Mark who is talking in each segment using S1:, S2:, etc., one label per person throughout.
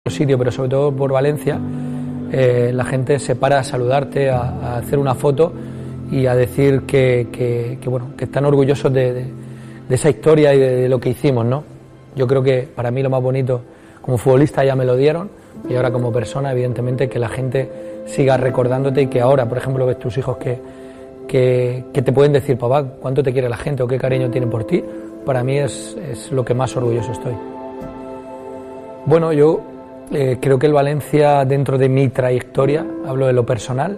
S1: sitio, pero sobre todo por Valencia, la gente se para a saludarte, a hacer una foto y a decir que están orgullosos de esa historia y de lo que hicimos, ¿no? Yo creo que para mí lo más bonito, como futbolista ya me lo dieron, y ahora como persona, evidentemente, que la gente siga recordándote y que ahora, por ejemplo, ves tus hijos que te pueden decir, papá, ¿cuánto te quiere la gente o qué cariño tienen por ti? Para mí es lo que más orgulloso estoy. Bueno, yo creo que el Valencia, dentro de mi trayectoria, hablo de lo personal,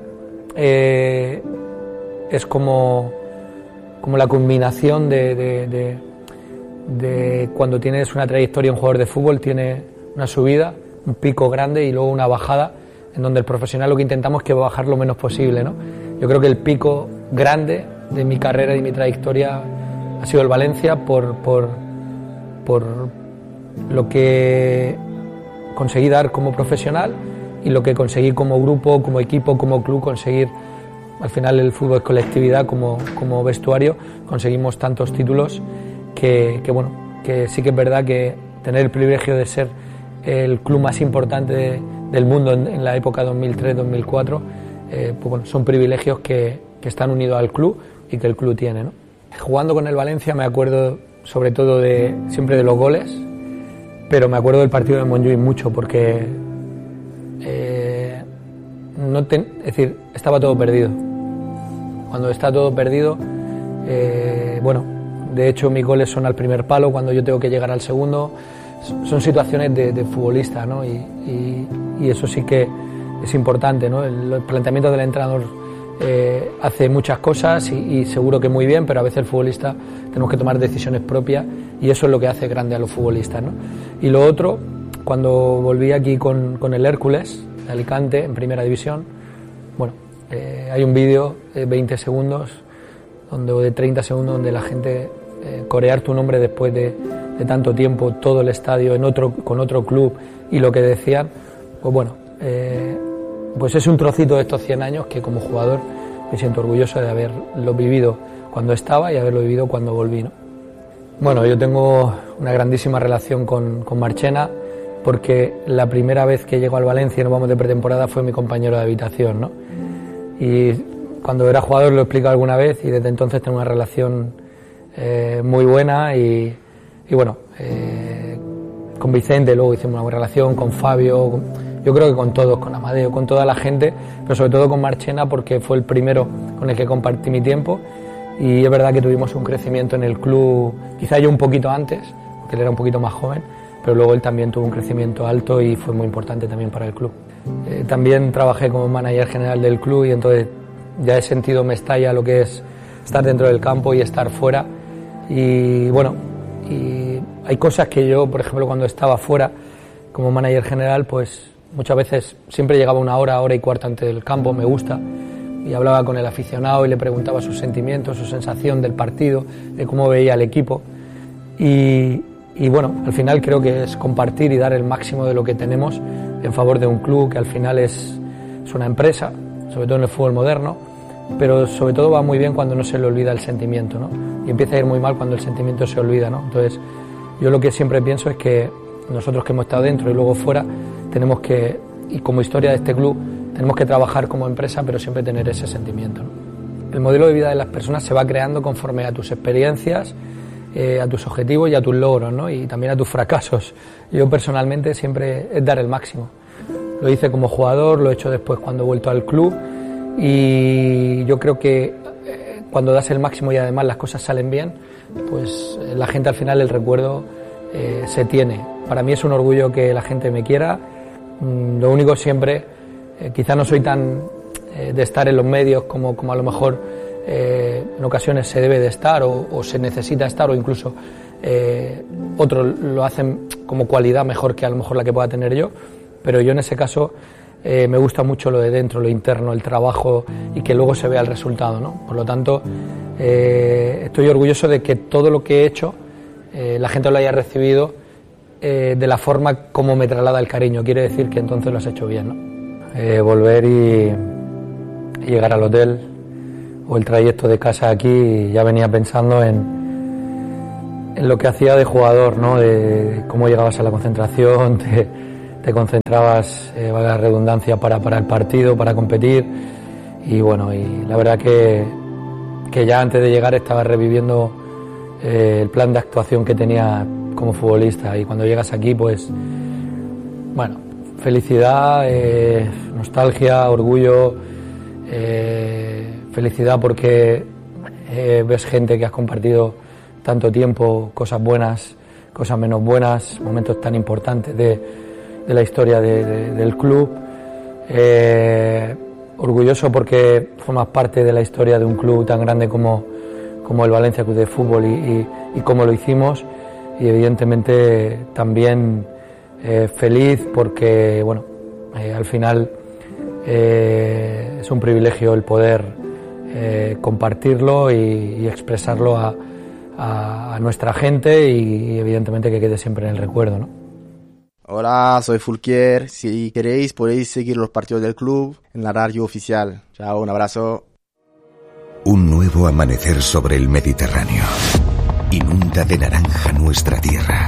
S1: es como la culminación de cuando tienes una trayectoria en jugador de fútbol, tiene una subida, un pico grande y luego una bajada, en donde el profesional lo que intentamos es que bajar lo menos posible, ¿no? Yo creo que el pico grande de mi carrera y mi trayectoria ha sido el Valencia por lo que conseguí dar como profesional y lo que conseguí como grupo, como equipo, como club, conseguir. Al final el fútbol es colectividad, como vestuario, conseguimos tantos títulos que sí que es verdad que tener el privilegio de ser el club más importante del mundo en la época 2003-2004, son privilegios que están unidos al club y que el club tiene, ¿no? Jugando con el Valencia me acuerdo sobre todo siempre de los goles, pero me acuerdo del partido de Montjuïc mucho porque estaba todo perdido. Cuando está todo perdido, de hecho mis goles son al primer palo cuando yo tengo que llegar al segundo. Son situaciones de futbolista, ¿no? Y eso sí que es importante, ¿no? El planteamiento del entrenador hace muchas cosas y seguro que muy bien, pero a veces el futbolista tenemos que tomar decisiones propias y eso es lo que hace grande a los futbolistas, ¿no? Y lo otro, cuando volví aquí con el Hércules de Alicante en primera división, hay un vídeo de 20 segundos o de 30 segundos donde la gente corear tu nombre después de tanto tiempo, todo el estadio con otro club y lo que decían, pues es un trocito de estos 100 años que como jugador me siento orgulloso de haberlo vivido cuando estaba y haberlo vivido cuando volví, ¿no? Bueno, yo tengo una grandísima relación con Marchena porque la primera vez que llego al Valencia y nos vamos de pretemporada fue mi compañero de habitación, ¿no? Y cuando era jugador lo he explicado alguna vez y desde entonces tengo una relación muy buena y con Vicente luego hicimos una buena relación, con Fabio, yo creo que con todos, con Amadeo, con toda la gente, pero sobre todo con Marchena porque fue el primero con el que compartí mi tiempo y es verdad que tuvimos un crecimiento en el club, quizá yo un poquito antes, porque él era un poquito más joven, pero luego él también tuvo un crecimiento alto y fue muy importante también para el club. También trabajé como manager general del club y entonces ya he sentido Mestalla lo que es estar dentro del campo y estar fuera y hay cosas que yo, por ejemplo, cuando estaba fuera como manager general, pues muchas veces siempre llegaba una hora y cuarto antes del campo, me gusta, y hablaba con el aficionado y le preguntaba sus sentimientos, su sensación del partido, de cómo veía el equipo y al final creo que es compartir y dar el máximo de lo que tenemos en favor de un club que al final es una empresa, sobre todo en el fútbol moderno, pero sobre todo va muy bien cuando no se le olvida el sentimiento, ¿no? Y empieza a ir muy mal cuando el sentimiento se olvida, ¿no? Entonces yo lo que siempre pienso es que nosotros que hemos estado dentro y luego fuera tenemos que, y como historia de este club, tenemos que trabajar como empresa pero siempre tener ese sentimiento, ¿no? El modelo de vida de las personas se va creando conforme a tus experiencias, a tus objetivos y a tus logros, ¿no? Y también a tus fracasos. Yo personalmente siempre es dar el máximo. Lo hice como jugador, lo he hecho después cuando he vuelto al club y yo creo que cuando das el máximo y además las cosas salen bien, pues la gente al final el recuerdo se tiene. Para mí es un orgullo que la gente me quiera. Lo único siempre, quizá no soy tan de estar en los medios como a lo mejor en ocasiones se debe de estar o se necesita estar o incluso otros lo hacen como cualidad mejor que a lo mejor la que pueda tener yo, pero yo en ese caso me gusta mucho lo de dentro, lo interno, el trabajo y que luego se vea el resultado, ¿no? Por lo tanto, estoy orgulloso de que todo lo que he hecho la gente lo haya recibido de la forma como me traslada el cariño. Quiere decir que entonces lo has hecho bien, ¿no? Volver y llegar al hotel o el trayecto de casa aquí, ya venía pensando en lo que hacía de jugador, ¿no? De cómo llegabas a la concentración, te concentrabas, valga la redundancia, para el partido, para competir. Y bueno, y la verdad que ya antes de llegar estaba reviviendo el plan de actuación que tenía como futbolista, y cuando llegas aquí, pues bueno, felicidad, nostalgia, orgullo, felicidad porque ves gente que has compartido tanto tiempo, cosas buenas, cosas menos buenas, momentos tan importantes de la historia del club. Orgulloso porque formas parte de la historia de un club tan grande como el Valencia Club de Fútbol y cómo lo hicimos, y evidentemente también feliz porque bueno, al final es un privilegio el poder compartirlo y expresarlo a nuestra gente, y evidentemente que quede siempre en el recuerdo, ¿no?
S2: Hola, soy Fulquier. Si queréis podéis seguir los partidos del club en la radio oficial. Chao, un abrazo.
S3: Un nuevo amanecer sobre el Mediterráneo inunda de naranja nuestra tierra,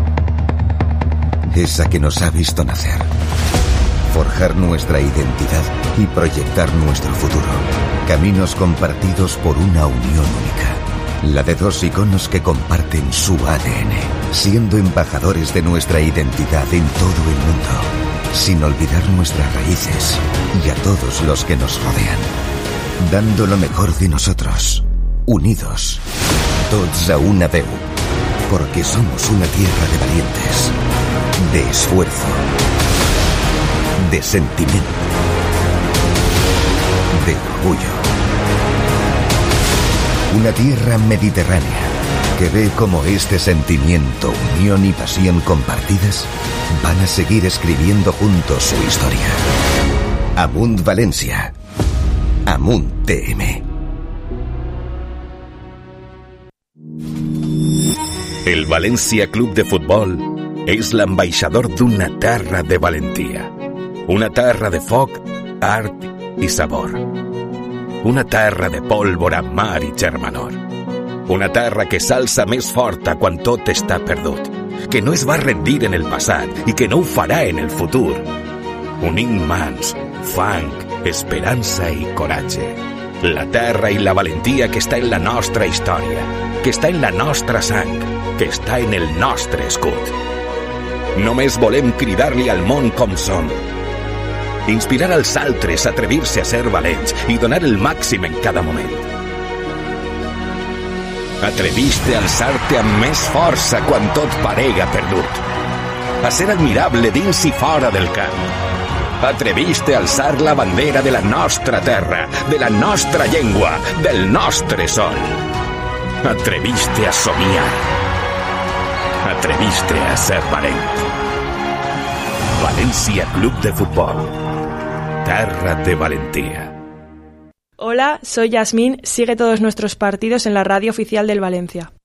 S3: esa que nos ha visto nacer, forjar nuestra identidad y proyectar nuestro futuro. Caminos compartidos por una unión única, la de dos iconos que comparten su ADN, siendo embajadores de nuestra identidad en todo el mundo, sin olvidar nuestras raíces y a todos los que nos rodean, dando lo mejor de nosotros, unidos, tots a una veu, porque somos una tierra de valientes, de esfuerzo, de sentimiento, de orgullo. Una tierra mediterránea que ve cómo este sentimiento, unión y pasión compartidas van a seguir escribiendo juntos su historia. Amunt Valencia. Amunt TM. El Valencia Club de Futbol és l'ambaixador d'una terra de valentia. Una terra de foc, art i sabor. Una terra de pólvora, mar i germanor. Una terra que s'alça més forta quan tot està perdut, que no es va rendir en el passat i que no ho farà en el futur. Unint mans, fang, esperança i coratge. La terra i la valentia que està en la nostra història, que està en la nostra sang, que està en el nostre escut. Només volem cridar-li al món com som. Inspirar als altres a atrevir-se a ser valents i donar el màxim en cada moment. Atreviste a alçar-te amb més força quan tot parega perdut. A ser admirable dins i fora del camp. Atreviste a alçar la bandera de la nostra terra, de la nostra llengua, del nostre sol. Atreviste a somiar. Atreviste a ser valent. Valencia Club de Fútbol. Terra de valentía.
S4: Hola, soy Yasmín. Sigue todos nuestros partidos en la radio oficial del Valencia.